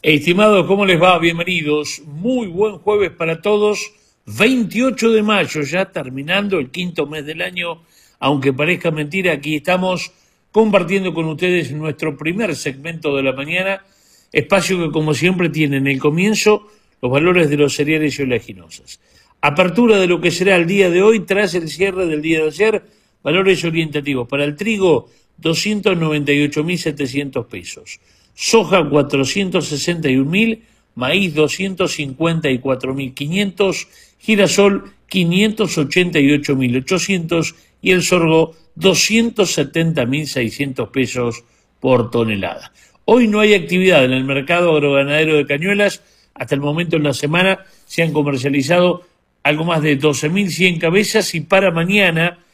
Estimados, ¿cómo les va? Bienvenidos. Muy buen jueves para todos. 28 de mayo, ya terminando el quinto mes del año. Aunque parezca mentira, aquí estamos compartiendo con ustedes nuestro primer segmento de la mañana. Espacio que, como siempre, tiene en el comienzo los valores de los cereales y oleaginosas. Apertura de lo que será el día de hoy tras el cierre del día de ayer. Valores orientativos. Para el trigo, 298.700 pesos. Soja 461.000, maíz 254.500, girasol 588.800 y el sorgo 270.600 pesos por tonelada. Hoy no hay actividad en el mercado agroganadero de Cañuelas. Hasta el momento en la semana se han comercializado algo más de 12.100 cabezas y para mañana